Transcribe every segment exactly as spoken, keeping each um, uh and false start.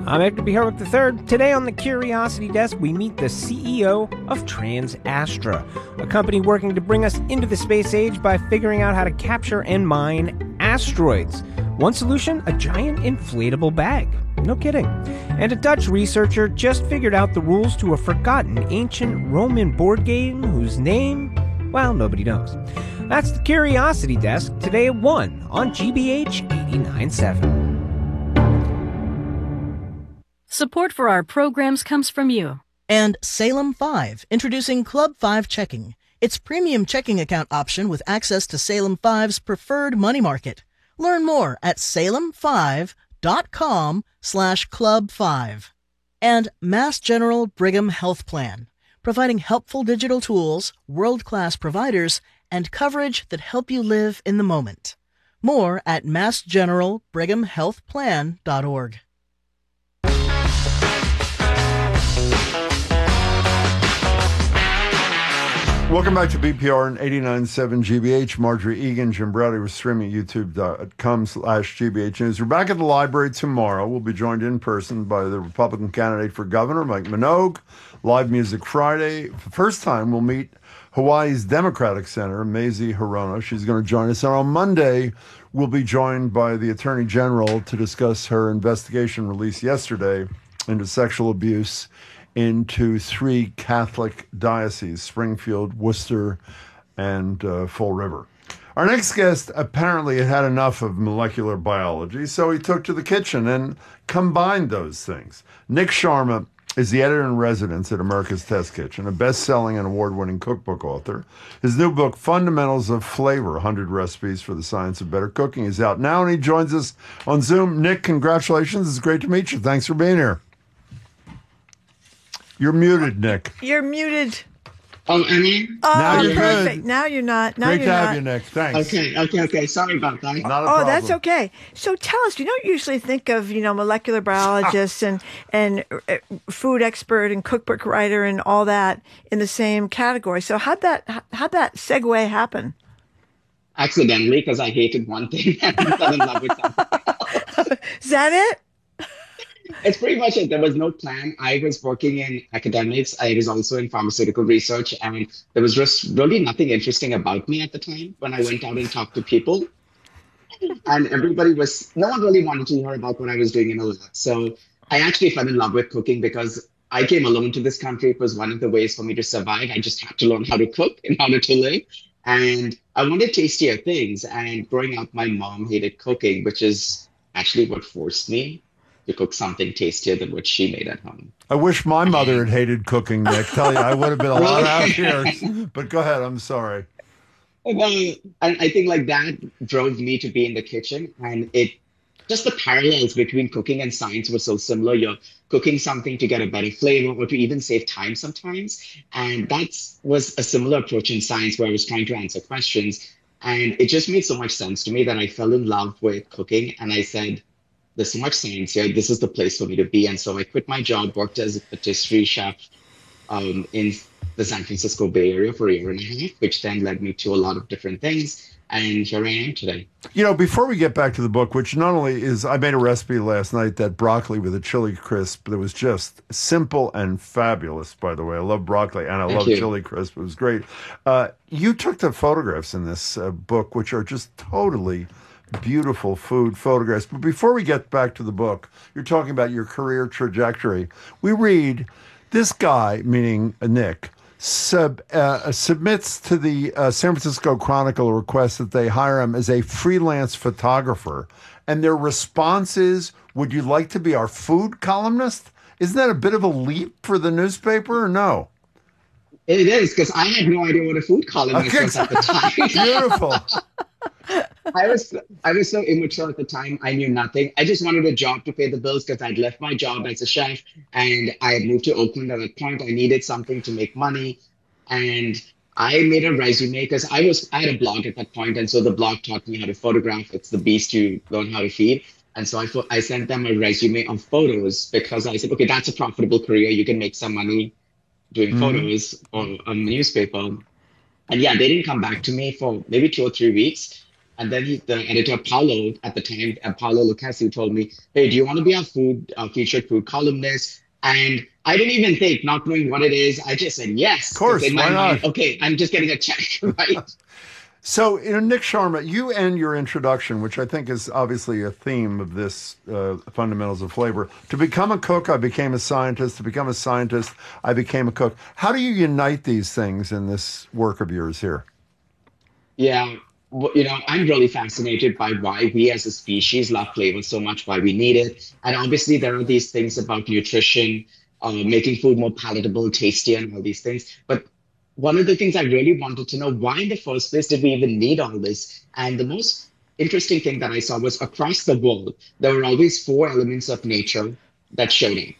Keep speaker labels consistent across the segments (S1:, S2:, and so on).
S1: I'm Edgar B. Herwick the third. Today on the Curiosity Desk, we meet the C E O of TransAstra, a company working to bring us into the space age by figuring out how to capture and mine asteroids. One solution, a giant inflatable bag. No kidding. And a Dutch researcher just figured out the rules to a forgotten ancient Roman board game whose name, well, nobody knows. That's the Curiosity Desk, today at one on G B H eighty-nine point seven.
S2: Support for our programs comes from you.
S3: And Salem five, introducing Club five Checking. Its premium checking account option with access to Salem five's preferred money market. Learn more at salem five dot com slash club five. And Mass General Brigham Health Plan, providing helpful digital tools, world-class providers, and coverage that help you live in the moment. More at mass general brigham health plan dot org.
S4: Welcome back to B P R and eighty-nine point seven G B H. Marjorie Egan, Jim Browdy. We're streaming at youtube.com slash GBH News. We're back at the library tomorrow. We'll be joined in person by the Republican candidate for governor, Mike Minogue. Live Music Friday. For the first time, we'll meet Hawaii's Democratic Senator, Mazie Hirono. She's going to join us. And on Monday, we'll be joined by the Attorney General to discuss her investigation released yesterday into sexual abuse into three Catholic dioceses, Springfield, Worcester, and uh, Fall River. Our next guest apparently had had enough of molecular biology, so he took to the kitchen and combined those things. Nick Sharma is the editor-in-residence at America's Test Kitchen, a best-selling and award-winning cookbook author. His new book, Fundamentals of Flavor, one hundred Recipes for the Science of Better Cooking, is out now, and he joins us on Zoom. Nick, congratulations. It's great to meet you. Thanks for being here. You're muted, Nick.
S5: You're muted.
S6: Oh, I mean?
S5: Oh,
S4: now you're
S5: perfect.
S4: good.
S5: Now you're not. Now
S4: Great
S5: you're
S4: to
S5: not.
S4: have you, Nick. Thanks.
S6: Okay, okay, okay. Sorry about that.
S4: Not a
S5: Oh,
S4: problem.
S5: that's okay. So tell us, you don't usually think of, you know, molecular biologists and, and uh, food expert and cookbook writer and all that in the same category. So how'd that, how'd that segue happen?
S6: Accidentally, because I hated one thing and fell in love with something.
S5: Is that it?
S6: It's pretty much it. There was no plan. I was working in academics. I was also in pharmaceutical research. And there was just really nothing interesting about me at the time when I went out and talked to people. And everybody was, no one really wanted to hear about what I was doing in a lab. So I actually fell in love with cooking because I came alone to this country. It was one of the ways for me to survive. I just had to learn how to cook in order to live. And I wanted tastier things. And growing up, my mom hated cooking, which is actually what forced me to cook something tastier than what she made at home.
S4: I wish my mother had hated cooking, Nick. Tell you, I would have been a lot happier. But go ahead. I'm sorry.
S6: Well, I, I think like that drove me to be in the kitchen, and it just the parallels between cooking and science were so similar. You're cooking something to get a better flavor or to even save time sometimes. And that was a similar approach in science where I was trying to answer questions. And it just made so much sense to me that I fell in love with cooking. And I said, there's so much science here. This is the place for me to be. And so I quit my job, worked as a patisserie chef um, in the San Francisco Bay Area for a year and a half, which then led me to a lot of different things. And here I am today.
S4: You know, before we get back to the book, which not only is, I made a recipe last night, that broccoli with a chili crisp that was just simple and fabulous, by the way. I love broccoli and I
S6: Thank
S4: love
S6: you.
S4: chili crisp. It was great. Uh, you took the photographs in this uh, book, which are just totally beautiful food photographs. But before we get back to the book, you're talking about your career trajectory. We read, this guy, meaning Nick, sub, uh, submits to the uh, San Francisco Chronicle a request that they hire him as a freelance photographer. And their response is, would you like to be our food columnist? Isn't that a bit of a leap for the newspaper or no?
S6: It is, because I had no idea what a food columnist
S4: Okay.
S6: was at the time.
S4: Beautiful.
S6: I was I was so immature at the time. I knew nothing. I just wanted a job to pay the bills because I'd left my job as a chef and I had moved to Oakland at that point. I needed something to make money. And I made a resume because I was I had a blog at that point, and so the blog taught me how to photograph. It's the beast you learn how to feed. And so I fo- I sent them a resume of photos because I said, okay, that's a profitable career. You can make some money doing
S4: Mhm.
S6: photos on a newspaper. And yeah, they didn't come back to me for maybe two or three weeks. And then he, the editor, Paolo, at the time, uh, Paolo Lucchesi, told me, hey, do you want to be our food, uh, featured food columnist? And I didn't even think, not knowing what it is, I just said yes.
S4: Of course,
S6: in
S4: why
S6: my
S4: not?
S6: mind, okay, I'm just getting a check, right?
S4: So, you know, Nick Sharma, you end your introduction, which I think is obviously a theme of this uh, Fundamentals of Flavor. To become a cook, I became a scientist. To become a scientist, I became a cook. How do you unite these things in this work of yours here?
S6: Yeah, well, you know, I'm really fascinated by why we as a species love flavor so much, why we need it. And obviously, there are these things about nutrition, uh, making food more palatable, tastier, and all these things. But one of the things I really wanted to know, why in the first place did we even need all this? And the most interesting thing that I saw was across the world, there were always four elements of nature that showed up.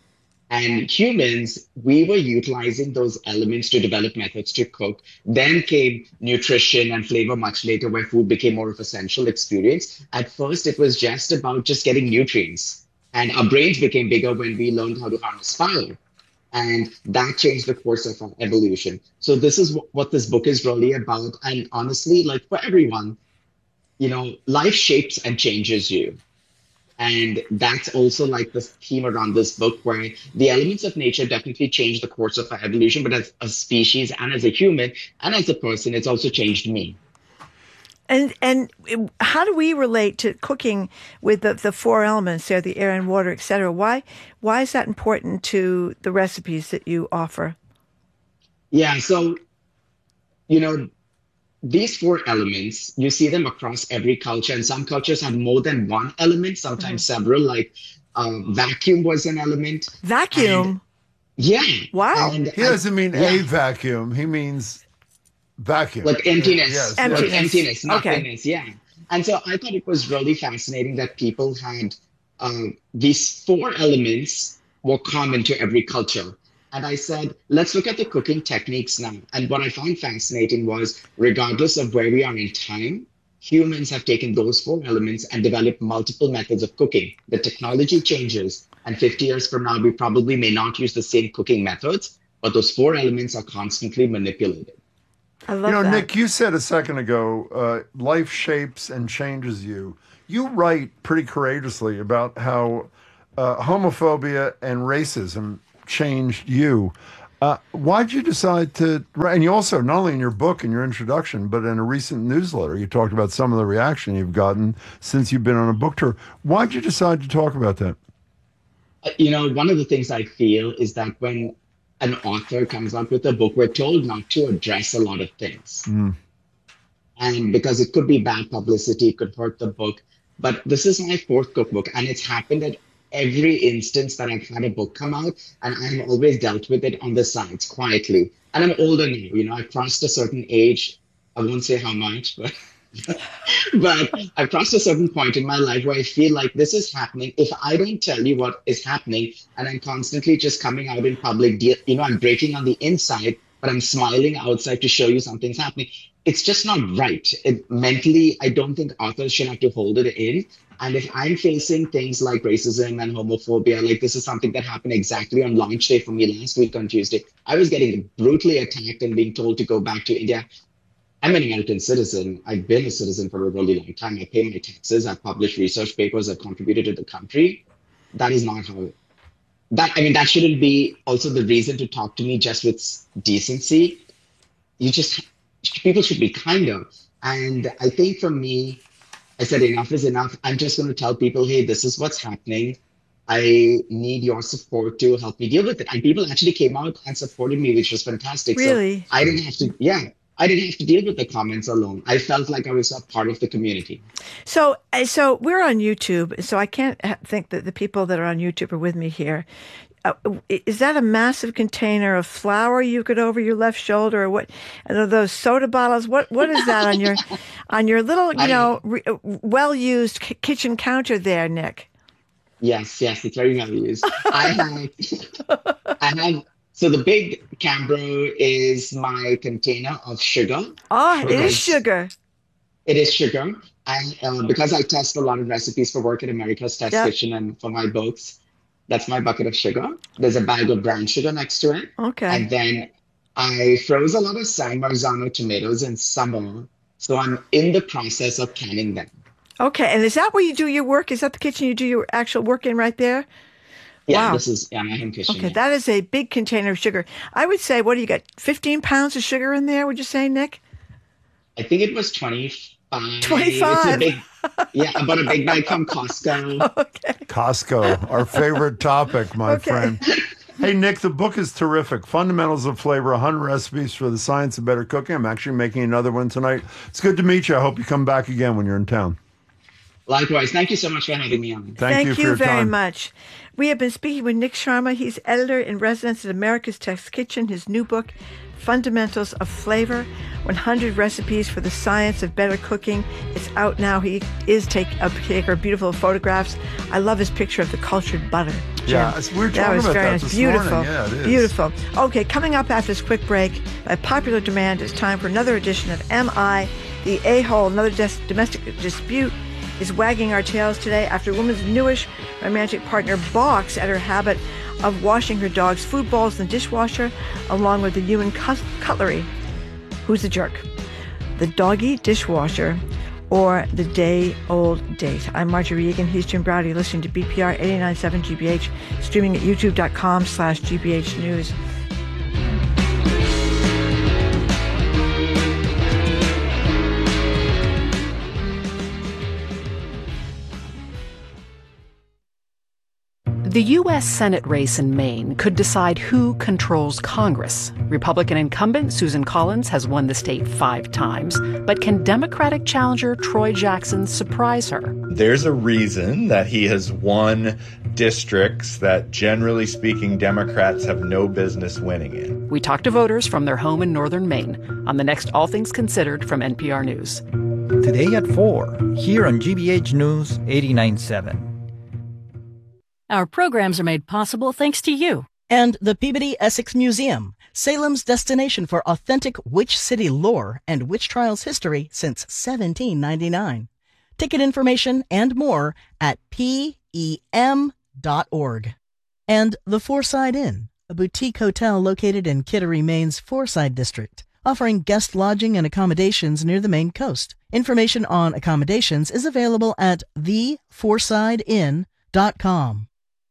S6: And humans, we were utilizing those elements to develop methods to cook. Then came nutrition and flavor much later, where food became more of a central experience. At first, it was just about just getting nutrients. And our brains became bigger when we learned how to harness fire. And that changed the course of our evolution. So this is w- what this book is really about. And honestly, like for everyone, you know, life shapes and changes you. And that's also like the theme around this book, where the elements of nature definitely change the course of our evolution. But as a species and as a human and as a person, it's also changed me.
S5: And and how do we relate to cooking with the, the four elements there, the air and water, et cetera? Why why is that important to the recipes that you offer?
S6: Yeah, so, you know, these four elements, you see them across every culture, and some cultures have more than one element, sometimes mm-hmm. several, like um, vacuum was an element.
S5: Vacuum?
S6: And, yeah.
S5: Wow.
S6: And,
S4: he doesn't mean
S6: yeah.
S4: a vacuum. He means vacuum.
S6: Like emptiness.
S4: Yes.
S5: Emptiness.
S6: Like emptiness, nothingness,
S5: okay.
S6: yeah. And so I thought it was really fascinating that people had um, these four elements were common to every culture. And I said, let's look at the cooking techniques now. And what I found fascinating was, regardless of where we are in time, humans have taken those four elements and developed multiple methods of cooking. The technology changes, and fifty years from now, we probably may not use the same cooking methods, but those four elements are constantly manipulated.
S5: I love
S4: you know,
S5: that.
S4: Nick, you said a second ago, uh, life shapes and changes you. You write pretty courageously about how uh, homophobia and racism changed you. Uh, why'd you decide to write? And you also, not only in your book and your introduction, but in a recent newsletter, you talked about some of the reaction you've gotten since you've been on a book tour. Why'd you decide to talk about that?
S6: You know, one of the things I feel is that when an author comes out with a book, we're told not to address a lot of things. Mm. And because it could be bad publicity, it could hurt the book. But this is my fourth cookbook, and it's happened at every instance that I've had a book come out, and I've always dealt with it on the sides quietly. And I'm older now, you know, I've crossed a certain age. I won't say how much, but but I've crossed a certain point in my life where I feel like this is happening. If I don't tell you what is happening, and I'm constantly just coming out in public, you know, I'm breaking on the inside, but I'm smiling outside to show you something's happening. It's just not right. It, mentally, I don't think authors should have to hold it in. And if I'm facing things like racism and homophobia, like this is something that happened exactly on launch day for me last week on Tuesday. I was getting brutally attacked and being told to go back to India. I'm an American citizen. I've been a citizen for a really long time. I pay my taxes. I've published research papers. I've contributed to the country. That is not how that, I mean, that shouldn't be also the reason to talk to me just with decency. You just, people should be kinder. And I think for me, I said, enough is enough. I'm just going to tell people, hey, this is what's happening. I need your support to help me deal with it. And people actually came out and supported me, which was fantastic.
S5: Really?
S6: So I didn't have to, yeah, I didn't have to deal with the comments alone. I felt like I was a part of the community.
S5: So, so we're on YouTube, so I can't think that the people that are on YouTube are with me here. Uh, is that a massive container of flour you could over your left shoulder, or what? And are those soda bottles? What what is that on your on your little, you know, re, well used k- kitchen counter there, Nick?
S6: Yes, yes, it's very well used. I have, I have. So the big Cambro is my container of sugar.
S5: Oh, it is sugar.
S6: It is sugar, and uh, because I test a lot of recipes for work at America's Test yep. Kitchen and for my books. That's my bucket of sugar. There's a bag of brown sugar next to it.
S5: Okay.
S6: And then I froze a lot of San Marzano tomatoes in summer So I'm in the process of canning them.
S5: Okay, and is that where you do your work? Is that the kitchen you do your actual work in right there?
S6: Yeah,
S5: Wow.
S6: this is yeah, my home kitchen.
S5: Okay,
S6: yeah.
S5: that is a big container of sugar. I would say, what do you got, fifteen pounds of sugar in there, would you say, Nick?
S6: I think it was twenty-five.
S5: twenty-five.
S6: It's a big, yeah, about a big bag from Costco.
S5: Okay.
S4: Costco, our favorite topic, my
S5: Okay.
S4: friend. Hey, Nick, the book is terrific. Fundamentals of Flavor, one hundred Recipes for the Science of Better Cooking. I'm actually making another one tonight. It's good to meet you. I hope you come back again when you're in town.
S6: Likewise. Thank you so much for having me on.
S4: Thank,
S5: Thank
S4: you for your
S5: very
S4: time.
S5: much. We have been speaking with Nick Sharma. He's editor in residence at America's Test Kitchen. His new book, Fundamentals of Flavor, one hundred Recipes for the Science of Better Cooking. It's out now. He is take a taker beautiful photographs. I love his picture of the cultured butter. Jim.
S4: Yeah, it's- we were
S5: that
S4: talking
S5: was
S4: about
S5: very
S4: that
S5: nice.
S4: this
S5: Beautiful.
S4: morning. Yeah, it is.
S5: Beautiful. Okay, coming up after this quick break, by popular demand, it's time for another edition of M I, the A-Hole. Another des- domestic dispute is wagging our tails today after a woman's newish romantic partner balks at her habit of washing her dog's food bowls in the dishwasher along with the human cut- cutlery. Who's the jerk? The doggy dishwasher or the day-old date? I'm Marjorie Egan. He's Jim Browdy, listening to B P R eighty-nine point seven G B H, streaming at youtube.com slash GBH News.
S7: The U S Senate race in Maine could decide who controls Congress. Republican incumbent Susan Collins has won the state five times, but can Democratic challenger Troy Jackson surprise her?
S8: There's a reason that he has won districts that, generally speaking, Democrats have no business winning in.
S7: We talked to voters from their home in northern Maine on the next All Things Considered from N P R News.
S9: Today at four, here on G B H News eighty-nine point seven.
S2: Our programs are made possible thanks to you.
S3: And the Peabody Essex Museum, Salem's destination for authentic Witch City lore and witch trials history since seventeen ninety-nine. Ticket information and more at P E M dot org. And the Fourside Inn, a boutique hotel located in Kittery, Maine's Fourside district, offering guest lodging and accommodations near the Maine coast. Information on accommodations is available at the fourside inn dot com.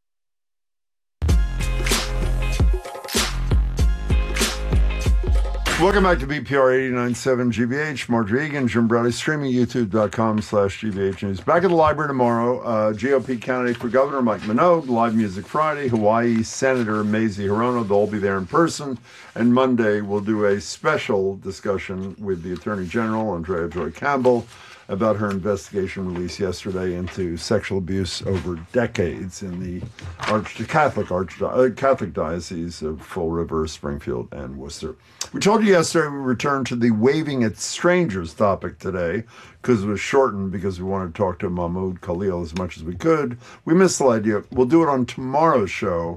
S4: Welcome back to B P R eighty-nine point seven G B H. Marjorie Egan, Jim Browdy, streaming youtube.com slash GBH News. Back at the library tomorrow, uh, G O P candidate for governor Mike Minogue, Live Music Friday, Hawaii Senator Mazie Hirono, they'll all be there in person. And Monday, we'll do a special discussion with the Attorney General, Andrea Joy Campbell, about her investigation released yesterday into sexual abuse over decades in the Arch- Catholic Arch- uh, Catholic Diocese of Fall River, Springfield, and Worcester. We told you yesterday we returned to the waving at strangers topic today because it was shortened because we wanted to talk to Mahmoud Khalil as much as we could. We missed the idea. We'll do it on tomorrow's show.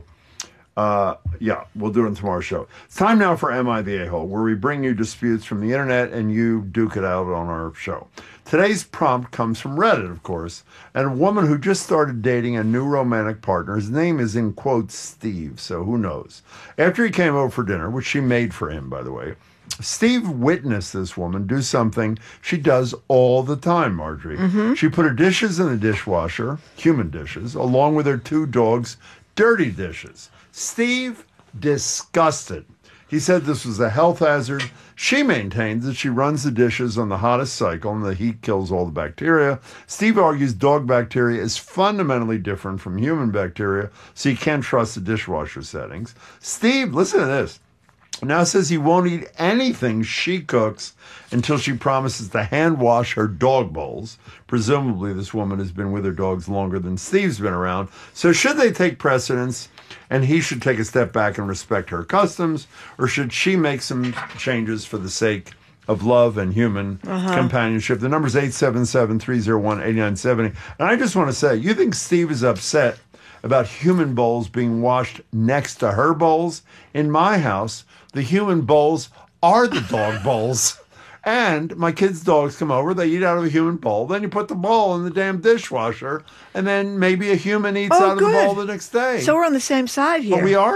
S4: Uh, yeah, we'll do it on tomorrow's show. It's time now for M I the A-Hole, where we bring you disputes from the internet and you duke it out on our show. Today's prompt comes from Reddit, of course, and a woman who just started dating a new romantic partner. His name is in quotes Steve, so who knows. After he came over for dinner, which she made for him, by the way, Steve witnessed this woman do something she does all the time, Marjorie. Mm-hmm. She put her dishes in the dishwasher, human dishes, along with her two dogs' dirty dishes. Steve, disgusted. He said this was a health hazard. She maintains that she runs the dishes on the hottest cycle and the heat kills all the bacteria. Steve argues dog bacteria is fundamentally different from human bacteria, so you can't trust the dishwasher settings. Steve, listen to this, now says he won't eat anything she cooks until she promises to hand wash her dog bowls. Presumably this woman has been with her dogs longer than Steve's been around. So should they take precedence and he should take a step back and respect her customs, or should she make some changes for the sake of love and human uh-huh. companionship? The number is eight seven seven, three oh one, eight nine seven oh. And I just want to say, you think Steve is upset about human bowls being washed next to her bowls? In my house, the human bowls are the dog bowls. And my kids' dogs come over, they eat out of a human bowl, then you put the bowl in the damn dishwasher, and then maybe a human eats
S5: oh,
S4: out
S5: good.
S4: of the bowl the next day.
S5: So we're on the same side here.
S4: Oh, we are?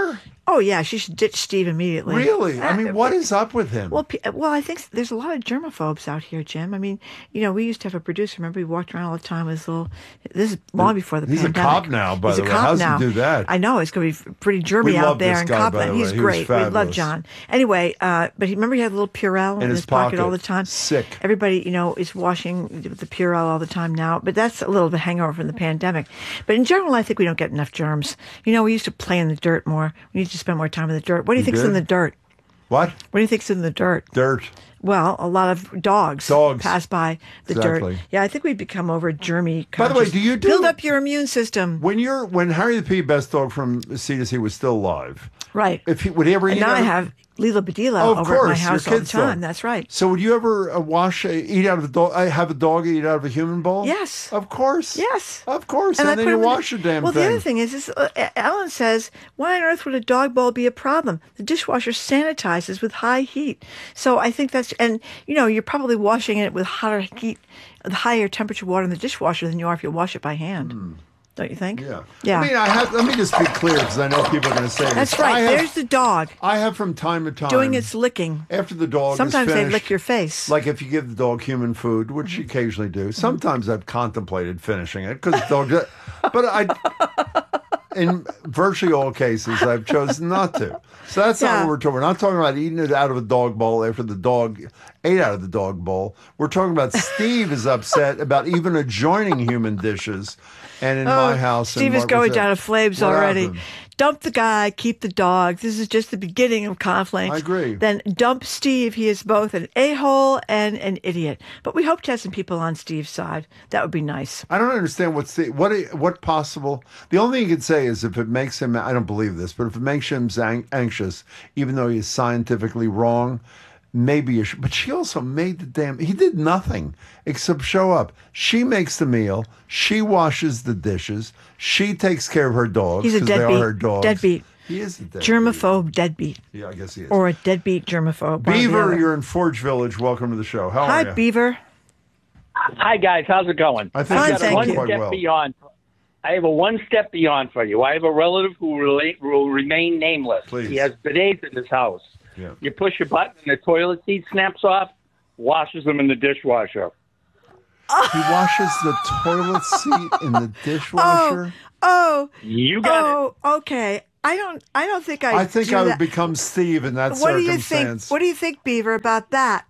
S5: Oh yeah, she should ditch Steve immediately.
S4: Really? I
S5: Uh,
S4: mean, what is up with him?
S5: Well, pe- well, I think there's a lot of germaphobes out here, Jim. I mean, you know, we used to have a producer. Remember, he walked around all the time with his little. This is long before the
S4: He's
S5: pandemic.
S4: a cop now, by
S5: He's
S4: the
S5: a
S4: way.
S5: cop
S4: How's
S5: now.
S4: he do that?
S5: I know it's going to be pretty germy
S4: We
S5: out
S4: love
S5: there
S4: this
S5: in
S4: guy, by the
S5: Copland.
S4: way.
S5: He's
S4: He was
S5: great. We love
S4: fabulous.
S5: John. Anyway, uh, but he, remember he had a little Purell in,
S4: his
S5: his pocket.
S4: pocket.
S5: all the time.
S4: Sick.
S5: Everybody, you know, is washing the Purell all the time now. But that's a little bit hangover from the pandemic. But in general, I think we don't get enough germs. You know, we used to play in the dirt more. We need to spend more time in the dirt. What do you
S4: You
S5: think's
S4: did?
S5: in the dirt?
S4: What?
S5: What do you think's in the dirt?
S4: Dirt.
S5: Well, a lot of dogs,
S4: Dogs.
S5: pass by the
S4: Exactly.
S5: dirt. Yeah, I think we've become over germy.
S4: By the way,
S5: conscious.
S4: do you do-
S5: build up your immune system?
S4: When you're when Harry the P, best dog from C to C, was still alive,
S5: Right.
S4: if he would he ever
S5: And
S4: eat
S5: now I
S4: out of-
S5: have Lila Badila
S4: Oh, of
S5: over at my
S4: course, your
S5: house all the
S4: kid's
S5: time.
S4: dog.
S5: That's right.
S4: So would you ever uh, wash, uh, eat out of a dog? Uh, have a dog eat out of a human bowl?
S5: Yes.
S4: of course.
S5: Yes.
S4: of course. And,
S5: I
S4: then
S5: put
S4: you
S5: him in
S4: wash the damn
S5: well,
S4: thing.
S5: the other thing is, is uh, Ellen says, why on earth would a dog bowl be a problem? The dishwasher sanitizes with high heat. So I think that's, and you know, you're probably washing it with hotter heat, higher temperature water in the dishwasher than you are if you wash it by hand. Don't you think?
S4: Yeah.
S5: Yeah.
S4: I mean, I have. Let me just be clear because I know people are going to say
S5: That's
S4: this.
S5: right.
S4: I have,
S5: There's the dog
S4: I have from time to time
S5: doing its licking.
S4: after the dog.
S5: Sometimes
S4: is
S5: they
S4: finished,
S5: lick your face.
S4: Like if you give the dog human food, which you occasionally do. Sometimes I've contemplated finishing it because dog. But I, in virtually all cases, I've chosen not to. So that's not
S5: Yeah.
S4: what we're talking. We're not talking about eating it out of a dog bowl after the dog ate out of the dog bowl. We're talking about Steve is upset about even adjoining human dishes. And in my house,
S5: Oh, Steve
S4: and
S5: is
S4: what
S5: going
S4: was
S5: down
S4: it?
S5: in flames
S4: What
S5: already.
S4: happened?
S5: Dump the guy, keep the dog. This is just the beginning of conflict.
S4: I agree.
S5: Then dump Steve. He is both an a-hole and an idiot. But we hope to have some people on Steve's side. That would be nice.
S4: I don't understand what's the, what what possible. The only thing you could say is if it makes him. I don't believe this, but if it makes him ang- anxious, even though he's scientifically wrong, maybe you should. But she also made the damn. He did nothing except show up. She makes the meal. She washes the dishes. She takes care of her dogs.
S5: He's a
S4: 'cause they are
S5: deadbeat.
S4: her dogs.
S5: Deadbeat.
S4: He is a deadbeat.
S5: Germaphobe deadbeat.
S4: Yeah, I guess he is.
S5: Or a deadbeat germaphobe. one or the
S4: Beaver,
S5: other.
S4: you're in Forge Village. Welcome to the show. How
S5: Hi,
S4: are you?
S5: Beaver.
S10: Hi, guys. How's it going?
S4: I think
S5: Fine,
S4: it's
S5: thank
S10: one
S5: you.
S4: quite
S10: step
S4: well.
S10: beyond. I have a one step beyond for you. I have a relative who relate, will remain nameless.
S4: Please.
S10: He has bidets in his house.
S4: Yeah.
S10: You push a button and the toilet seat snaps off, washes them in the dishwasher.
S4: He washes the toilet seat in the dishwasher.
S5: Oh,
S10: You got it.
S5: oh, okay. I don't. I don't think I.
S4: I think
S5: do
S4: I would
S5: that.
S4: become Steve in that
S5: What do you think?
S4: circumstance.
S5: What do you think, Beaver, about that?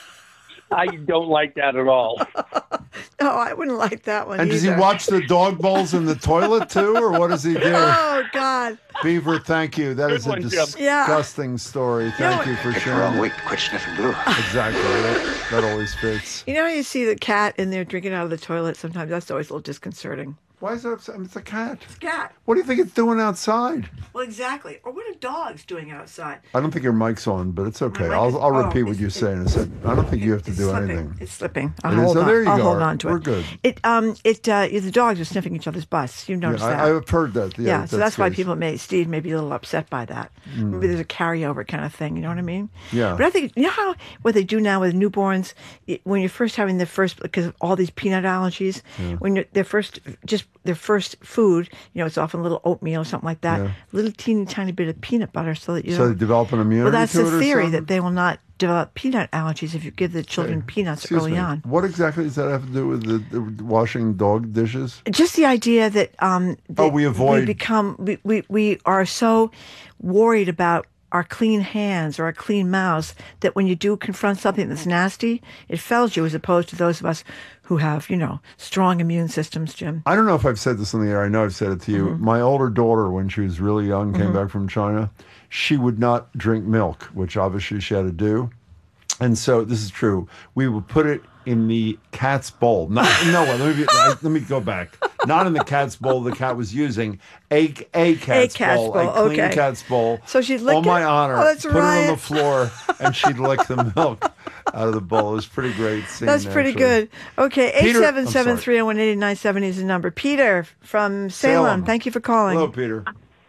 S10: I don't like that at all.
S5: Oh, I wouldn't like that one.
S4: And does he
S5: either.
S4: watch the dog bowls in the toilet too, or what does he do?
S5: Oh God.
S4: Beaver, thank you. That
S10: Good
S4: is a
S10: one, Jim.
S4: disgusting story. Thank
S5: know-
S4: you for sharing.
S11: Wait, quit sniffing glue.
S4: Exactly. That, that always fits.
S5: You know how you see the cat in there drinking out of the toilet? Sometimes that's always a little disconcerting.
S4: Why is that upset? It's a cat.
S5: Cat.
S4: What do you think it's doing outside?
S5: Well, exactly. Or what are dogs doing outside?
S4: I don't think your mic's on, but it's okay.
S5: My mic
S4: I'll,
S5: is-
S4: I'll
S5: oh,
S4: repeat what
S5: it's-
S4: you say in a second. I don't think you have to
S5: It's
S4: do
S5: slipping.
S4: anything.
S5: It's slipping. I'll
S4: It is?
S5: hold
S4: Oh,
S5: on.
S4: there you
S5: I'll
S4: go.
S5: hold on to it.
S4: We're good.
S5: It um it uh the dogs are sniffing each other's butts. You've
S4: Yeah,
S5: noticed
S4: I,
S5: that.
S4: I've heard that. Yeah,
S5: Yeah, so that's why
S4: good.
S5: people may Steve may be a little upset by that. Maybe there's a carryover kind of thing. You know what I mean?
S4: Yeah.
S5: But I think you know how what they do now with newborns it- when you're first having their first because of all these peanut allergies. When you're, their first just their first food, you know, it's often a little oatmeal or something like that.
S4: Yeah.
S5: A little teeny tiny bit of peanut butter so that you
S4: So
S5: don't.
S4: they develop an immunity
S5: well, that's
S4: to
S5: the
S4: it or
S5: theory
S4: something?
S5: that they will not develop peanut allergies if you give the children peanuts
S4: Excuse
S5: early
S4: me.
S5: on.
S4: What exactly does that have to do with the, the washing dog dishes?
S5: Just the idea that um that
S4: Oh, we avoid-
S5: we become we, we, we are so worried about our clean hands or our clean mouths that when you do confront something that's nasty, it fells you as opposed to those of us who have, you know, strong immune systems, Jim.
S4: I don't know if I've said this on the air. I know I've said it to you.
S5: Mm-hmm.
S4: My older daughter, when she was really young, came back from China. She would not drink milk, which obviously she had to do. And so this is true. We would put it in the cat's bowl. Not, no, let me, let me go back. Not in the cat's bowl the cat was using. A, a cat's,
S5: cat's
S4: bowl,
S5: bowl,
S4: a clean
S5: okay.
S4: cat's bowl.
S5: So she'd lick
S4: on my
S5: it?
S4: honor.
S5: Oh, that's
S4: put it on
S5: right.
S4: the floor, and she'd lick the milk out of the bowl. It was pretty great scene.
S5: That's pretty
S4: actually.
S5: good. Okay, eight
S4: Peter-
S5: seven
S4: I'm
S5: seven
S4: sorry.
S5: three oh one eight nine seven is the number. Peter from Salem.
S4: Salem.
S5: Thank you for calling.
S4: Hello, Peter.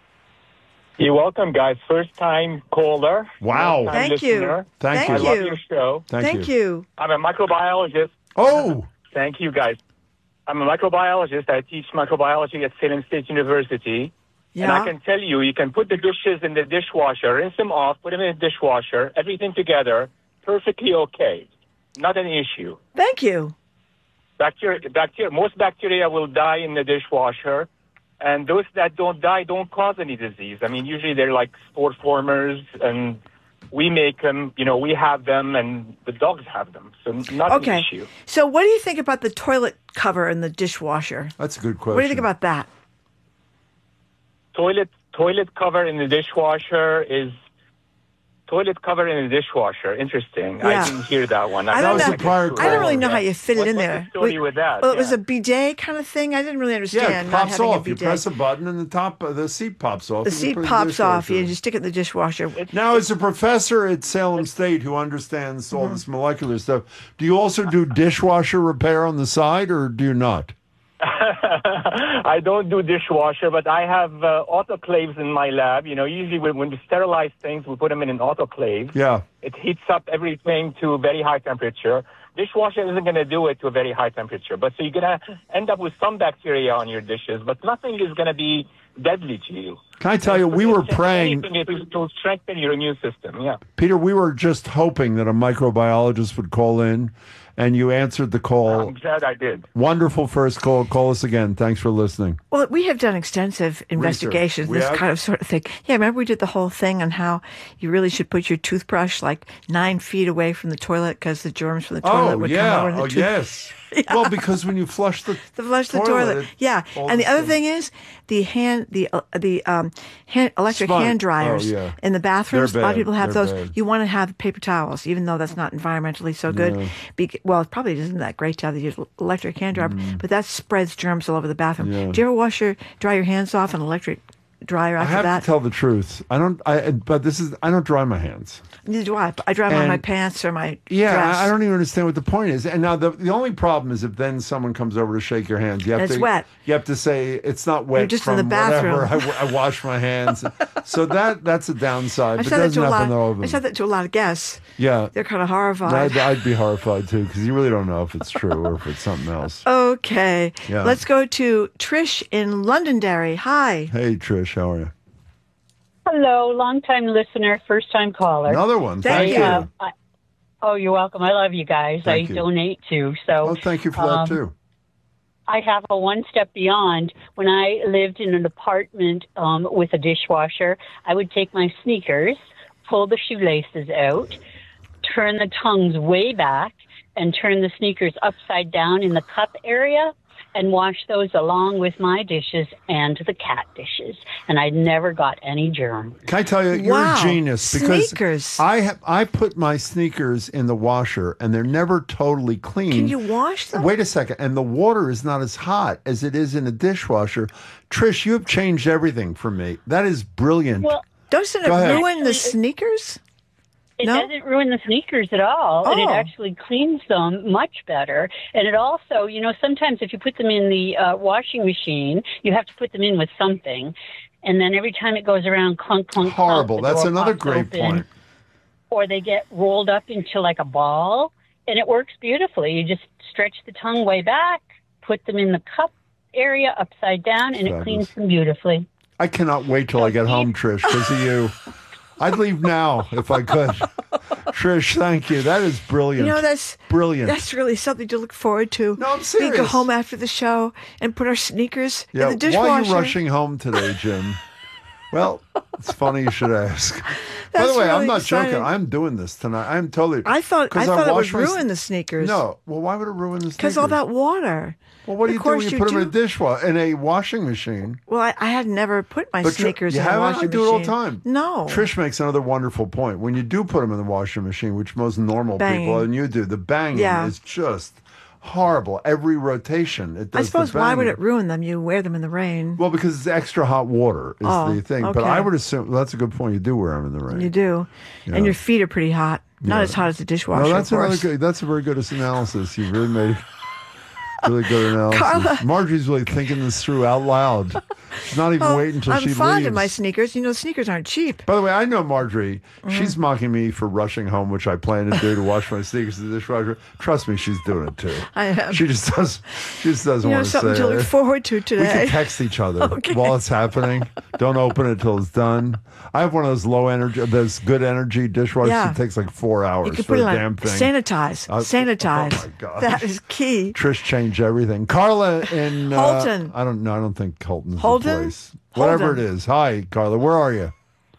S12: You're welcome, guys. First time caller.
S4: Wow.
S12: Long-time
S5: Thank you.
S12: listener.
S4: Thank
S5: Thank
S12: I
S4: you.
S12: love
S5: you.
S12: your show.
S4: Thank,
S5: Thank
S4: you.
S5: you.
S12: I'm a microbiologist.
S4: Oh,
S12: Thank you, guys. I'm a microbiologist. I teach microbiology at Salem State University. And I
S5: Yeah.
S12: can tell you, you can put the dishes in the dishwasher, rinse them off, put them in the dishwasher, everything together, perfectly okay. Not an issue.
S5: Thank you.
S12: Bacteria, bacteria, most bacteria will die in the dishwasher, and those that don't die don't cause any disease. I mean, usually they're like spore formers, and we make them, you know, we have them, and the dogs have them. So not
S5: Okay.
S12: an issue.
S5: So what do you think about the toilet cover in the dishwasher?
S4: That's a good question.
S5: What do you think about that?
S12: Toilet toilet cover in the dishwasher is toilet cover in the dishwasher. Interesting.
S5: Yeah.
S12: I didn't hear that one.
S5: I don't
S4: was
S5: know.
S4: the prior
S5: I don't really know
S12: Yeah.
S5: how you fit it
S12: What-
S5: in
S12: what's
S5: there.
S12: the story
S5: Wait,
S12: with that?
S5: Well, it was
S12: Yeah.
S5: a bidet kind of thing. I didn't really understand.
S4: Yeah, it
S5: not
S4: pops
S5: having
S4: off.
S5: a
S4: You
S5: bidet.
S4: press a button and the top, uh, the seat pops off.
S5: The
S4: and you
S5: seat
S4: put it in
S5: pops off.
S4: dishwasher.
S5: You just stick it in the dishwasher.
S4: Now, as a professor at Salem State who understands all
S5: Mm-hmm.
S4: this molecular stuff, do you also do dishwasher repair on the side, or do you not?
S12: I don't do dishwasher, but I have uh, autoclaves in my lab. You know, usually when, when we sterilize things, we put them in an autoclave.
S4: Yeah.
S12: It heats up everything to a very high temperature. Dishwasher isn't going to do it to a very high temperature. But so you're going to end up with some bacteria on your dishes, but nothing is going to be deadly to you.
S4: Can I tell you, we were praying,
S12: Anything it is to strengthen your immune system, yeah.
S4: Peter, we were just hoping that a microbiologist would call in, and you answered the call.
S12: I'm glad I did.
S4: Wonderful first call. Call us again. Thanks for listening.
S5: Well, we have done extensive investigations,
S4: We
S5: this
S4: have?
S5: kind of sort of thing. Yeah, remember we did the whole thing on how you really should put your toothbrush like nine feet away from the toilet because the germs from the toilet
S4: Oh,
S5: would
S4: yeah.
S5: come over the
S4: Oh,
S5: tooth.
S4: yes. Well, because when you flush the
S5: To flush the
S4: toilet,
S5: toilet,
S4: it-
S5: yeah.
S4: all
S5: And the
S4: the
S5: other
S4: stuff-
S5: thing is the hand, the uh, the um, hand, electric
S4: Spun-
S5: hand dryers
S4: oh, yeah.
S5: in the bathrooms.
S4: They're
S5: A lot of
S4: bad.
S5: people have
S4: They're
S5: those.
S4: bad.
S5: You want to have paper towels, even though that's not environmentally so good.
S4: No.
S5: Bec- well, it probably isn't that great to have the electric hand dryer,
S4: Mm.
S5: but that spreads germs all over the bathroom.
S4: Yeah.
S5: Do you ever wash your dry your hands off an electric dryer
S4: I
S5: after
S4: have
S5: that?
S4: to tell the truth. I don't. I but this is. I don't dry my hands.
S5: Neither do I. I dry them on my
S4: And-
S5: pants or my
S4: Yeah,
S5: dress.
S4: I, I don't even understand what the point is. And now the the only problem is if then someone comes over to shake your hands, you have
S5: And it's
S4: to
S5: wet.
S4: You have to say it's not wet.
S5: You're just
S4: from
S5: in the bathroom.
S4: Whatever. I, I wash my hands. So that that's a downside.
S5: I've
S4: but
S5: said that
S4: doesn't
S5: to a lot.
S4: happen to all of
S5: I
S4: them.
S5: said that to a lot of guests.
S4: Yeah,
S5: They're kind of horrified.
S4: I'd, I'd be horrified too because you really don't know if it's true or if it's something else.
S5: Okay.
S4: Yeah.
S5: Let's go to Trish in Londonderry. Hi.
S4: Hey Trish, how are you?
S11: Hello, long-time listener, first-time caller.
S4: Another one. Thank
S5: Thank
S4: you.
S5: you.
S11: Uh, I, oh, you're welcome. I love you guys.
S4: Thank
S11: I
S4: you.
S11: donate too. So
S4: Oh, thank you for that
S11: um,
S4: too.
S11: I have a one step beyond. When I lived in an apartment um, with a dishwasher, I would take my sneakers, pull the shoelaces out, turn the tongues way back, and turn the sneakers upside down in the cup area, and wash those along with my dishes and the cat dishes. And I never got any germ.
S4: Can I tell you, you're
S5: Wow.
S4: a genius because
S5: Sneakers.
S4: I have I put my sneakers in the washer and they're never totally clean.
S5: Can you wash them?
S4: Wait a second, and the water is not as hot as it is in a dishwasher. Trish, you have changed everything for me. That is brilliant.
S11: Well,
S5: Doesn't it
S4: Go ahead.
S5: ruin the
S11: Actually,
S5: sneakers?
S11: It
S5: No?
S11: doesn't ruin the sneakers at all, and it
S5: Oh.
S11: actually cleans them much better. And it also, you know, sometimes if you put them in the uh, washing machine, you have to put them in with something, and then every time it goes around, clunk, clunk,
S4: Horrible.
S11: clunk, the
S4: That's
S11: door
S4: another
S11: pops
S4: great
S11: open,
S4: point.
S11: Or they get rolled up into like a ball, and it works beautifully. You just stretch the tongue way back, put them in the cup area upside down, and it
S4: Fabulous.
S11: cleans them beautifully.
S4: I cannot wait till I get home, Trish, because of you. I'd leave now if I could. Trish, thank you. That is brilliant.
S5: You know, that's
S4: brilliant.
S5: That's really something to look forward to.
S4: No, I'm
S5: We
S4: serious.
S5: go home after the show and put our sneakers
S4: yeah,
S5: in the dishwasher.
S4: why are you rushing home today, Jim? Well, it's funny you should ask. By the
S5: That's
S4: way, I'm
S5: really
S4: not
S5: exciting.
S4: joking. I'm doing this tonight. I'm totally.
S5: I thought I
S4: 'cause
S5: thought it would
S4: wash my s-
S5: ruin the sneakers.
S4: No. Well, why would it ruin the sneakers?
S5: because all that water.
S4: Well, what do
S5: Of
S4: you do
S5: course
S4: when you,
S5: you
S4: put them in a
S5: do.
S4: dishwasher in a washing machine?
S5: Well, I, I had never put my
S4: But Tr-
S5: sneakers
S4: you
S5: in a
S4: haven't?
S5: washing
S4: I do it all the
S5: machine.
S4: time.
S5: No.
S4: Trish makes another wonderful point. When you do put them in the washing machine, which most normal
S5: Banging.
S4: people and you do, the banging
S5: Yeah.
S4: is just horrible. Every rotation, it does
S5: I suppose
S4: the
S5: why would
S4: banging.
S5: it ruin them? You wear them in the rain.
S4: Well, because it's extra hot water is
S5: Oh,
S4: the thing. But
S5: okay.
S4: I would assume well, that's a good point. You do wear them in the rain.
S5: You do,
S4: Yeah.
S5: and your feet are pretty hot. Not
S4: Yeah.
S5: as hot as the dishwasher.
S4: No, that's
S5: of
S4: another
S5: course.
S4: good. That's a very good analysis. You really made. Really good analysis.
S5: Carla.
S4: Marjorie's really thinking this through out loud. She's not even
S5: Well,
S4: waiting until
S5: I'm
S4: she
S5: fond
S4: leaves.
S5: of my sneakers. You know, sneakers aren't cheap.
S4: By the way, I know Marjorie.
S5: Mm-hmm.
S4: She's mocking me for rushing home, which I plan to do to wash my sneakers in the dishwasher. Trust me, she's doing it too.
S5: I am.
S4: She just does. She just doesn't
S5: You know,
S4: want to
S5: something
S4: say
S5: to look
S4: it.
S5: forward to
S4: We
S5: today.
S4: can text each other
S5: Okay.
S4: while it's happening. Don't open it till it's done. I have one of those low energy, those good energy dishwashers.
S5: Yeah.
S4: It takes like four hours
S5: You can
S4: for
S5: put it
S4: a
S5: on
S4: damn thing.
S5: sanitize.
S4: Uh,
S5: sanitize.
S4: Oh my God.
S5: That is key.
S4: Trish changed everything. Carla in uh,
S5: Holton.
S4: I don't know. I don't think Holton's
S5: Holton?
S4: the place. Whatever
S5: Holton.
S4: it is. Hi, Carla. Where are you?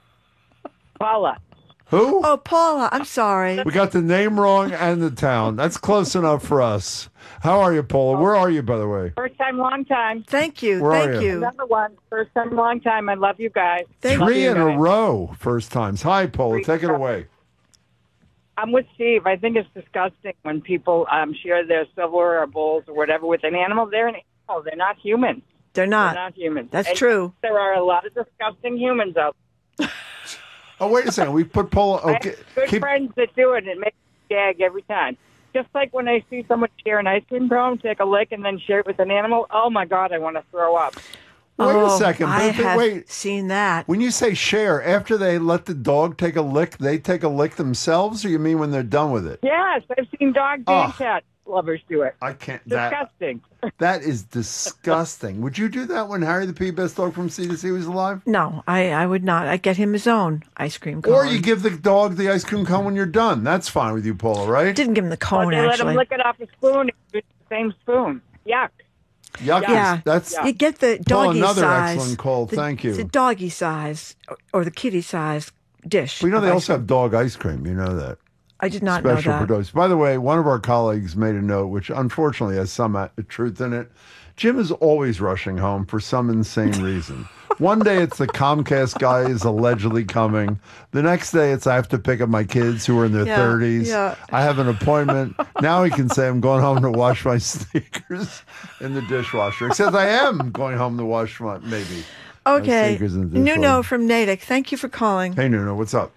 S10: Paula.
S4: Who?
S5: Oh, Paula, I'm sorry.
S4: We got the name wrong and the town. That's close enough for us. How are you, Paula? Where are you, by the way?
S13: First time, long time.
S5: Thank you.
S4: Where are
S5: Thank
S4: you?
S5: you.
S13: Number one. First time, long time. I love you guys.
S5: Thank
S13: Love
S4: Three
S13: you
S4: in a
S13: guys.
S4: row, first times. Hi, Paula.
S13: Three
S4: Take it
S13: in a
S4: away.
S13: I'm with Steve. I think it's disgusting when people um, share their silverware or bowls or whatever with an animal. They're an animal. They're not human.
S5: They're not.
S13: They're not human.
S5: That's
S13: And
S5: true.
S13: There are a lot of disgusting humans out there.
S4: Oh, wait a second. We put Paula.
S13: I
S4: Okay,
S13: have good
S4: keep,
S13: friends that do it, and it makes me gag every time. Just like when I see someone share an ice cream cone, take a lick, and then share it with an animal. Oh, my God, I want to throw up.
S4: wait
S5: oh,
S4: a second.
S5: I
S4: But- but
S5: have
S4: wait.
S5: seen that.
S4: When you say share, after they let the dog take a lick, they take a lick themselves, or you mean when they're done with it?
S13: Yes, I've seen dogs
S4: Oh.
S13: and cat lovers do it.
S4: I can't. That,
S13: Disgusting.
S4: that is disgusting. Would you do that when Harry the P. Best Dog from C to C was alive?
S5: No, I, I would not. I'd get him his own ice cream cone.
S4: Or you give the dog the ice cream cone when you're done. That's fine with you, Paula, right?
S5: Didn't give him the
S13: Or
S5: cone,
S13: they let
S5: actually.
S13: them lick it off a spoon and use the same spoon. Yuck.
S4: Yuck.
S5: Yeah.
S4: Is, that's
S13: Yeah.
S5: You get the
S4: Paul,
S5: doggy
S4: another
S5: size.
S4: excellent call.
S5: the-
S4: Thank you.
S5: The doggy size or, or the kitty size dish.
S4: Well, you know,
S5: of
S4: they
S5: ice
S4: also
S5: cream.
S4: have dog ice cream. You know that.
S5: I did not
S4: Special
S5: know
S4: for
S5: that.
S4: dogs. By the way, one of our colleagues made a note, which unfortunately has some uh, truth in it. Jim is always rushing home for some insane reason. One day it's the Comcast guy is allegedly coming. The next day it's I have to pick up my kids who are in their
S5: Yeah,
S4: thirties.
S5: yeah.
S4: I have an appointment. Now he can say I'm going home to wash my sneakers in the dishwasher. Except I am going home to wash my, maybe. my
S5: Okay.
S4: sneakers in the
S5: Nuno
S4: dishwasher.
S5: from Natick. Thank you for calling.
S4: Hey, Nuno, what's up?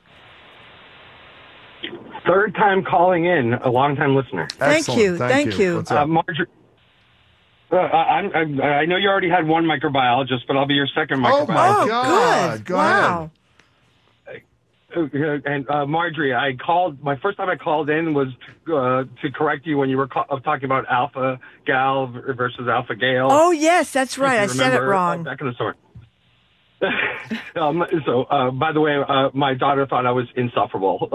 S14: Third time calling in, a long time listener.
S5: Thank
S4: Excellent.
S5: you. Thank you.
S4: What's
S14: Uh,
S4: up?
S14: Marjorie, uh, I'm, I'm, I know you already had one microbiologist, but I'll be your second
S4: Oh,
S14: microbiologist.
S4: my
S5: Oh,
S4: God.
S5: good.
S4: Go
S5: wow.
S14: Uh, And uh, Marjorie, I called. My first time I called in was uh, to correct you when you were ca- uh, talking about alpha gal versus alpha Gale.
S5: Oh, yes, that's
S14: If
S5: right.
S14: you
S5: I said it
S14: remember, uh,
S5: wrong.
S14: Back in the story. um, so, uh, by the way, uh, my daughter thought I was insufferable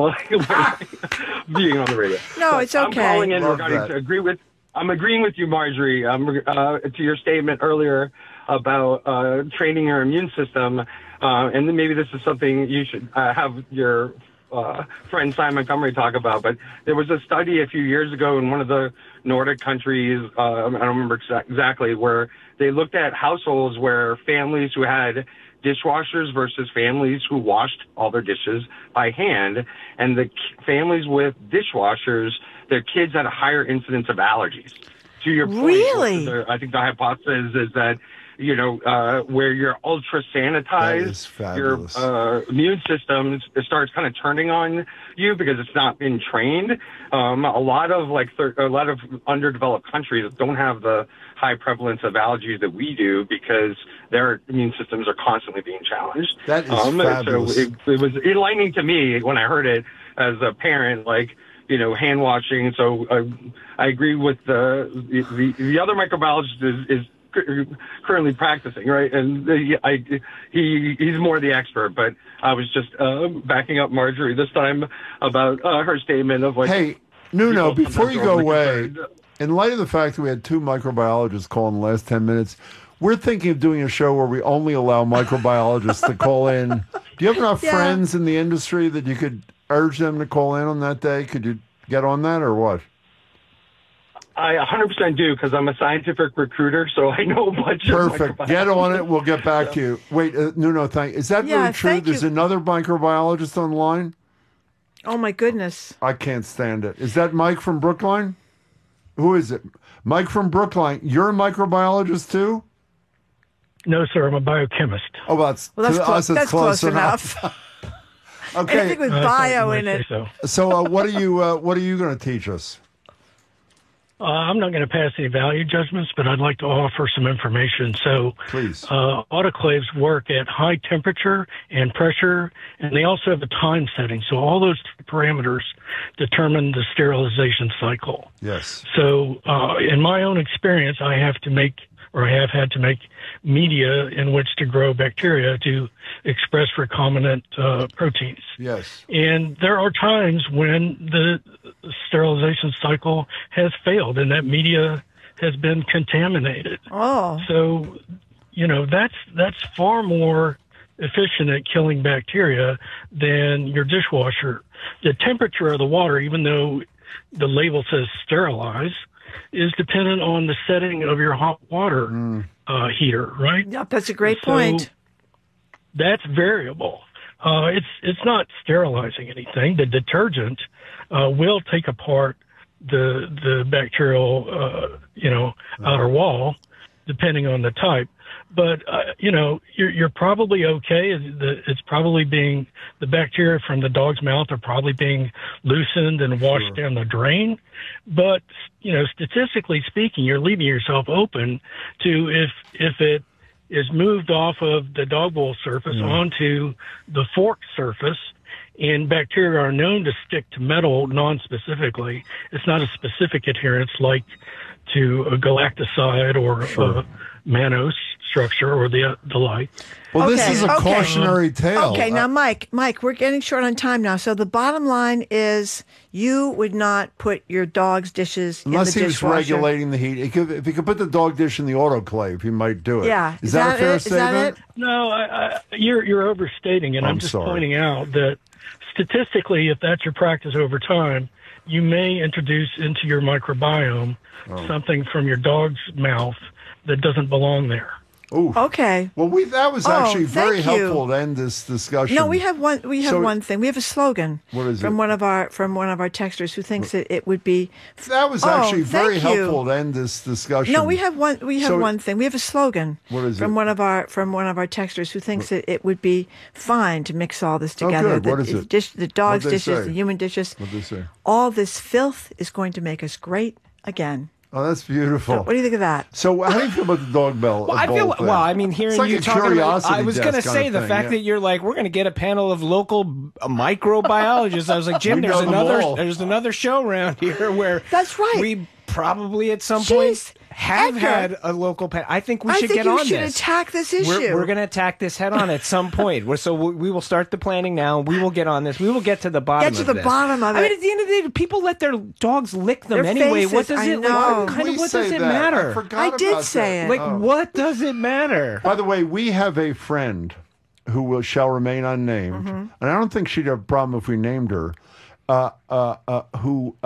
S14: being on the radio.
S5: No,
S14: But
S5: it's
S14: I'm
S5: okay.
S14: calling in
S4: Love
S14: regarding
S4: that.
S14: to agree with. I'm agreeing with you, Marjorie, um, uh, to your statement earlier about uh, training your immune system, uh, and then maybe this is something you should uh, have your uh, friend Simon Montgomery talk about. But there was a study a few years ago in one of the Nordic countries, uh, I don't remember exa- exactly, where they looked at households where families who had dishwashers versus families who washed all their dishes by hand, and the k- families with dishwashers, their kids had a higher incidence of allergies. To your point,
S5: Really?
S14: the- I think the hypothesis is that, you know, uh, where you're ultra
S4: That is
S14: sanitized, your
S4: fabulous.
S14: uh, immune system s- starts kind of turning on you because it's not been trained. Um, a lot of like thir- a lot of underdeveloped countries don't have the high prevalence of allergies that we do because their immune systems are constantly being challenged.
S4: That is
S14: um,
S4: fabulous.
S14: So it, it was enlightening to me when I heard it as a parent, like, you know, hand washing. So uh, I agree with the, the the other microbiologist is, is cu- currently practicing, right? And the, I he he's more the expert, but I was just uh, backing up Marjorie this time about uh, her statement of like,
S4: Hey, Nuno,
S14: people
S4: before you
S14: sometimes
S4: go
S14: are
S4: away,
S14: overly concerned.
S4: in light of the fact that we had two microbiologists call in the last ten minutes, we're thinking of doing a show where we only allow microbiologists to call in. Do you have enough
S5: Yeah.
S4: friends in the industry that you could urge them to call in on that day? Could you get on that or what?
S14: I one hundred percent do because I'm a scientific recruiter, so I know a bunch of
S4: Perfect.
S14: microbiologists.
S4: Get on it. We'll get back to you. Wait, uh, Nuno, thank Is that
S5: Yeah,
S4: really true?
S5: thank
S4: There's
S5: you.
S4: another microbiologist online?
S5: Oh, my goodness.
S4: I can't stand it. Is that Mike from Brookline? Who is it? Mike from Brookline. You're a microbiologist too?
S15: No, sir. I'm a biochemist.
S4: Oh, well, that's,
S5: Well, that's,
S4: to
S5: clo-
S4: us, it's
S5: that's close enough.
S4: Okay.
S5: Anything with
S15: Uh, I thought you
S5: bio
S15: might
S5: in it.
S15: say So.
S4: So, uh, what are you? Uh, what are you going to teach us?
S15: Uh, I'm not going to pass any value judgments, but I'd like to offer some information. So,
S4: please,
S15: uh, autoclaves work at high temperature and pressure, and they also have a time setting. So all those parameters determine the sterilization cycle.
S4: Yes.
S15: So, uh, in my own experience, I have to make, or I have had to make media in which to grow bacteria to express recombinant uh, proteins.
S4: Yes.
S15: And there are times when the sterilization cycle has failed and that media has been contaminated.
S5: Oh.
S15: So, you know, that's that's far more efficient at killing bacteria than your dishwasher. The temperature of the water, even though the label says sterilize, is dependent on the setting of your hot water
S4: mm.
S15: uh, heater, right?
S5: Yep, that's a great
S15: So
S5: point.
S15: That's variable. Uh, it's it's not sterilizing anything. The detergent uh, will take apart the the bacterial, uh, you know, outer wall, depending on the type. But uh, you know, you're you're probably okay. It's probably being the bacteria from the dog's mouth are probably being loosened and washed
S4: Sure.
S15: down the drain. But you know, statistically speaking, you're leaving yourself open to if if it is moved off of the dog bowl surface
S4: Mm.
S15: onto the fork surface, and bacteria are known to stick to metal non-specifically. It's not a specific adherence like to a galacticide or
S4: Sure.
S15: a mannose structure or the the like.
S4: Well, this
S5: Okay,
S4: is a
S5: okay.
S4: cautionary tale.
S5: Okay, now,
S4: Uh,
S5: Mike, Mike, we're getting short on time now. So the bottom line is you would not put your dog's dishes
S4: unless
S5: in
S4: he
S5: the
S4: was
S5: dishwasher.
S4: regulating the heat. He could, if he could put the dog dish in the autoclave, he might do it.
S5: Yeah.
S4: Is,
S5: Is
S4: that,
S5: that
S4: a fair
S5: it? Is that
S4: statement?
S5: it?
S15: No, I, I, you're you're overstating, and I'm,
S4: I'm
S15: just
S4: sorry.
S15: pointing out that statistically, if that's your practice over time, you may introduce into your microbiome
S4: Oh.
S15: something from your dog's mouth that doesn't belong there.
S4: Ooh.
S5: Okay.
S4: Well, we that was
S5: Oh,
S4: actually very
S5: thank you.
S4: helpful to end this discussion.
S5: No, we have one. We have
S4: So-
S5: one thing. We have a slogan.
S4: What is
S5: from
S4: it?
S5: one of our from one of our texters who thinks that it would be.
S4: That was
S5: Oh,
S4: actually very
S5: thank you.
S4: helpful to end this discussion.
S5: No, we have one. We have
S4: So-
S5: one thing. We have a slogan.
S4: What is
S5: from
S4: it?
S5: one of our from one of our texters who thinks that it would be fine to mix all this
S4: Oh,
S5: together.
S4: good.
S5: The,
S4: What is
S5: the
S4: it?
S5: Dish, the dog's
S4: What'd they
S5: dishes,
S4: say?
S5: the human dishes.
S4: What'd they say?
S5: All this filth is going to make us great again.
S4: Oh, that's beautiful.
S5: So what do you think of that?
S4: So, how do you feel about the dog bell?
S1: Well, I feel
S4: bowl thing?
S1: well. I mean, hearing
S4: It's like
S1: you
S4: a
S1: talking about,
S4: curiosity
S1: I was
S4: desk
S1: going to
S4: kind
S1: say
S4: of
S1: the
S4: thing,
S1: fact
S4: yeah.
S1: that you're like, we're going to get a panel of local uh, microbiologists. I was like, Jim,
S4: We
S1: there's
S4: know them
S1: another,
S4: all.
S1: there's another show around here where
S5: that's right.
S1: We probably at some
S5: Jeez,
S1: point have
S5: Edgar.
S1: had a local panel. I think we
S5: I
S1: should
S5: think
S1: get
S5: you
S1: on
S5: should
S1: this.
S5: attack this
S1: We're,
S5: issue.
S1: we're going to attack this head on at some point. We're, so we, we will start the planning now. We will get on this. We will get to the bottom.
S5: Get to
S1: of
S5: the
S1: this.
S5: bottom of
S1: I
S5: it.
S1: mean, at the end of the day, people let their dogs lick them
S5: Their
S1: anyway.
S5: faces,
S1: what does
S5: I
S1: it?
S5: know.
S1: Like,
S5: Why
S1: what kind
S4: we
S1: of what
S4: say
S1: does it
S4: that?
S1: matter?
S4: I forgot
S5: I did
S4: about
S5: say
S4: that.
S5: it.
S1: Like,
S4: Oh.
S1: what does it matter?
S4: By the way, we have a friend who will shall remain unnamed,
S5: Mm-hmm.
S4: and I don't think she'd have a problem if we named her. Uh, uh, uh, who